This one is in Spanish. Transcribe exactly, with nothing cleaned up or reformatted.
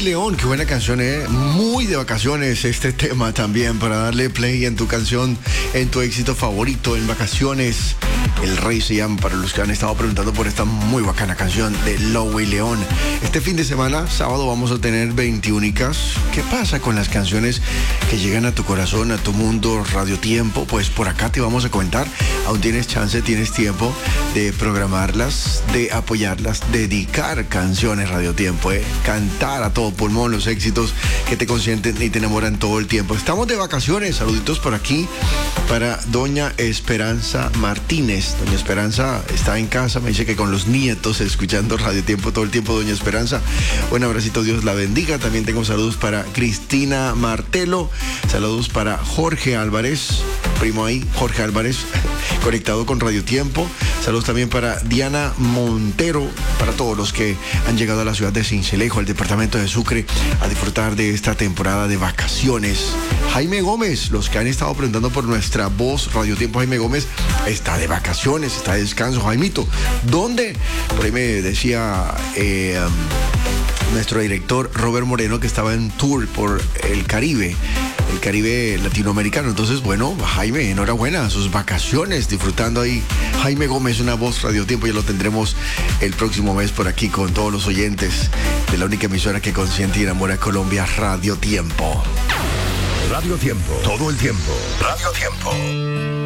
León, qué buena canción, ¿eh? Muy de vacaciones este tema también, para darle play en tu canción, en tu éxito favorito, en vacaciones. El Rey se llama, para los que han estado preguntando por esta muy bacana canción de Lowey León. Este fin de semana, sábado, vamos a tener veintiúnicas. ¿Qué pasa con las canciones que llegan a tu corazón, a tu mundo, Radio Tiempo? Pues por acá te vamos a comentar. Aún tienes chance, tienes tiempo de programarlas, de apoyarlas, dedicar canciones Radio Tiempo, ¿eh? Cantar a todo pulmón los éxitos que te consienten y te enamoran todo el tiempo. Estamos de vacaciones. Saluditos por aquí para doña Esperanza Martínez. Doña Esperanza está en casa, me dice que con los nietos, escuchando Radio Tiempo todo el tiempo. Doña Esperanza, un abracito, Dios la bendiga. También tengo saludos para Cristina Martelo, saludos para Jorge Álvarez, primo ahí, Jorge Álvarez, conectado con Radio Tiempo. Saludos también para Diana Montero, para todos los que han llegado a la ciudad de Sincelejo, al departamento de Sucre, a disfrutar de esta temporada de vacaciones. Jaime Gómez, los que han estado preguntando por nuestra voz, Radio Tiempo, Jaime Gómez está de vacaciones, está de descanso. Jaimito, ¿dónde? Por ahí me decía eh, um, nuestro director Robert Moreno que estaba en tour por el Caribe, el Caribe latinoamericano. Entonces, bueno, Jaime, enhorabuena, sus vacaciones, disfrutando ahí. Jaime Gómez, una voz Radio Tiempo, ya lo tendremos el próximo mes por aquí con todos los oyentes de la única emisora que consiente y enamora a Colombia, Radio Tiempo. Radio Tiempo, todo el tiempo. Radio Tiempo.